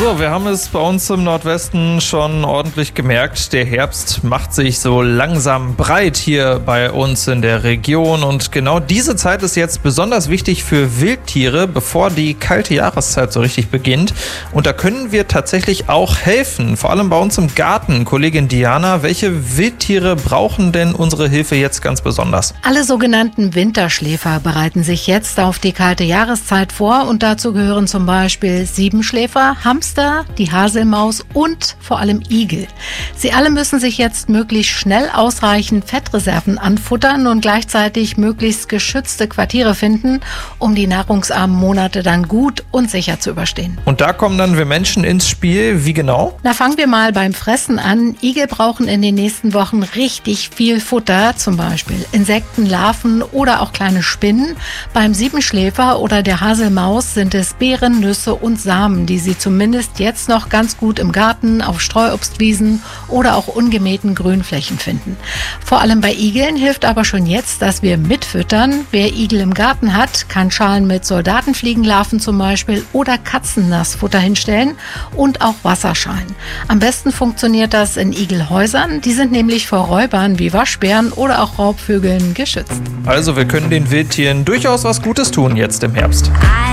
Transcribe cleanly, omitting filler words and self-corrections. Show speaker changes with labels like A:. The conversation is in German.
A: So, wir haben es bei uns im Nordwesten schon ordentlich gemerkt. Der Herbst macht sich so langsam breit hier bei uns in der Region. Und genau diese Zeit ist jetzt besonders wichtig für Wildtiere, bevor die kalte Jahreszeit so richtig beginnt. Und da können wir tatsächlich auch helfen, vor allem bei uns im Garten. Kollegin Diana, welche Wildtiere brauchen denn unsere Hilfe jetzt ganz besonders?
B: Alle sogenannten Winterschläfer bereiten sich jetzt auf die kalte Jahreszeit vor. Und dazu gehören zum Beispiel Siebenschläfer, Hamster, die Haselmaus und vor allem Igel. Sie alle müssen sich jetzt möglichst schnell ausreichend Fettreserven anfuttern und gleichzeitig möglichst geschützte Quartiere finden, um die nahrungsarmen Monate dann gut und sicher zu überstehen.
A: Und da kommen dann wir Menschen ins Spiel. Wie genau?
B: Na, fangen wir mal beim Fressen an. Igel brauchen in den nächsten Wochen richtig viel Futter, zum Beispiel Insekten, Larven oder auch kleine Spinnen. Beim Siebenschläfer oder der Haselmaus sind es Beeren, Nüsse und Samen, die sie zumindest jetzt noch ganz gut im Garten, auf Streuobstwiesen oder auch ungemähten Grünflächen finden. Vor allem bei Igeln hilft aber schon jetzt, dass wir mitfüttern. Wer Igel im Garten hat, kann Schalen mit Soldatenfliegenlarven zum Beispiel oder Katzennassfutter hinstellen und auch Wasserschalen. Am besten funktioniert das in Igelhäusern. Die sind nämlich vor Räubern wie Waschbären oder auch Raubvögeln geschützt.
A: Also wir können den Wildtieren durchaus was Gutes tun jetzt im Herbst.